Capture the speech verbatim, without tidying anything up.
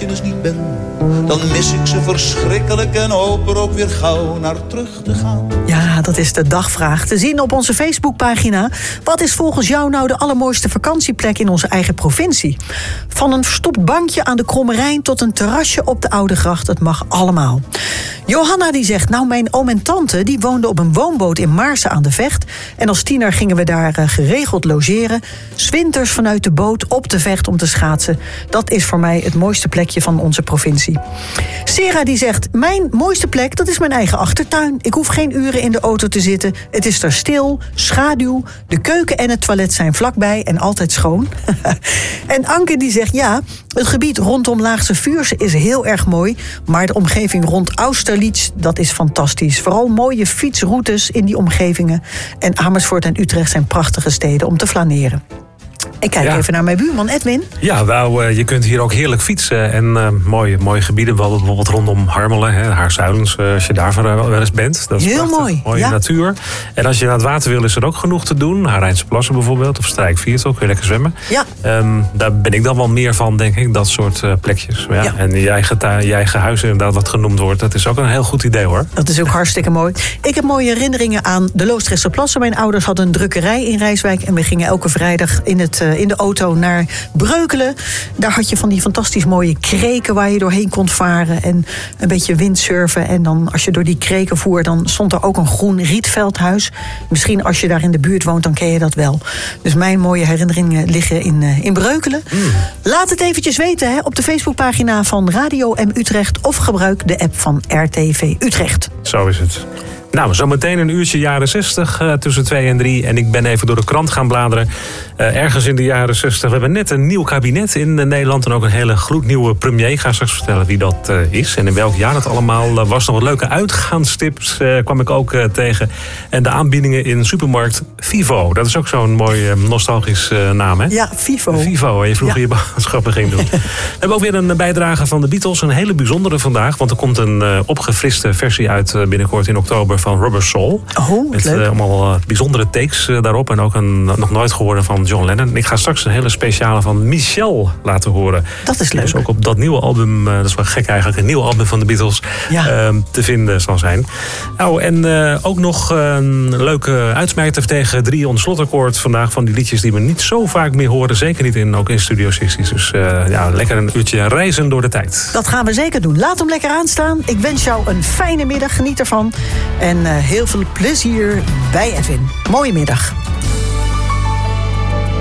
eventjes niet ben, dan mis ik ze verschrikkelijk en hoop er ook weer gauw naar terug te gaan. Ja, dat is de dagvraag. Te zien op onze Facebookpagina. Wat is volgens jou nou de allermooiste vakantieplek in onze eigen provincie? Van een verstopt bankje aan de Kromme Rijn tot een terrasje op de Oude Gracht. Het mag allemaal. Johanna die zegt, nou mijn oom en tante die woonden op een woonboot in Maarsen aan de Vecht. En als tiener gingen we daar uh, geregeld logeren. 's Winters vanuit de boot op de Vecht om te schaatsen. Dat is voor mij het mooiste plekje van onze provincie. Sera die zegt, mijn mooiste plek, dat is mijn eigen achtertuin. Ik hoef geen uren in de auto te zitten. Het is er stil, schaduw. De keuken en het toilet zijn vlakbij en altijd schoon. En Anke die zegt, ja, het gebied rondom Laagse Vuursche is heel erg mooi. Maar de omgeving rond Austerlitz, dat is fantastisch. Vooral mooie fietsroutes in die omgevingen. En Amersfoort en Utrecht zijn prachtige steden om te flaneren. Ik kijk ja. even naar mijn buurman Edwin. Ja, nou, uh, je kunt hier ook heerlijk fietsen. En uh, mooie, mooie gebieden, bijvoorbeeld rondom Harmelen, hè, Haarzuilens, uh, als je daar wel eens bent. Dat is heel prachtig, mooi. Mooie ja. natuur. En als je naar het water wil, is er ook genoeg te doen. Harijnse Plassen bijvoorbeeld, of Strijkviertel, kun je lekker zwemmen. Ja. Um, daar ben ik dan wel meer van, denk ik, dat soort uh, plekjes. Ja. Ja. En je eigen, tu- je eigen huis inderdaad, wat genoemd wordt, dat is ook een heel goed idee, hoor. Dat is ook hartstikke mooi. Ik heb mooie herinneringen aan de Loosdrechtse Plassen. Mijn ouders hadden een drukkerij in Rijswijk en we gingen elke vrijdag in, het, uh, in de auto naar Breukelen. Daar had je van die fantastisch mooie kreken waar je doorheen kon varen en een beetje windsurfen. En dan als je door die kreken voer, dan stond er ook een groen rietveldhuis. Misschien als je daar in de buurt woont, dan ken je dat wel. Dus mijn mooie herinneringen liggen in, uh, in Breukelen. Mm. Laat het eventjes weten hè, op de Facebookpagina van Radio M Utrecht of gebruik de app van R T V Utrecht. Zo is het. Nou, zometeen een uurtje jaren zestig uh, tussen twee en drie. En ik ben even door de krant gaan bladeren. Uh, ergens in de jaren zestig. We hebben net een nieuw kabinet in uh, Nederland. En ook een hele gloednieuwe premier. Ik ga straks vertellen wie dat uh, is. En in welk jaar dat allemaal uh, was. Nog wat leuke uitgaanstips uh, kwam ik ook uh, tegen. En de aanbiedingen in supermarkt Vivo. Dat is ook zo'n mooi uh, nostalgisch uh, naam, hè? Ja, Vivo. Vivo, waar je vroeger ja. je boodschappen ging doen. We hebben ook weer een bijdrage van de Beatles. Een hele bijzondere vandaag. Want er komt een uh, opgefriste versie uit uh, binnenkort in oktober van Rubber Soul. Oh, met leuk. Uh, allemaal uh, bijzondere takes uh, daarop. En ook een nog nooit gehoorde van John Lennon. Ik ga straks een hele speciale van Michelle laten horen. Dat is leuk. Dus ook op dat nieuwe album, uh, dat is wel gek eigenlijk, een nieuw album van de Beatles ja. uh, te vinden zal zijn. Nou, en uh, ook nog een leuke uitsmijter tegen drie on slotakkoord vandaag. Van die liedjes die we niet zo vaak meer horen. Zeker niet in, ook in Studio zestig. Dus uh, ja, lekker een uurtje reizen door de tijd. Dat gaan we zeker doen. Laat hem lekker aanstaan. Ik wens jou een fijne middag. Geniet ervan. En uh, heel veel plezier bij Edwin. Mooie middag.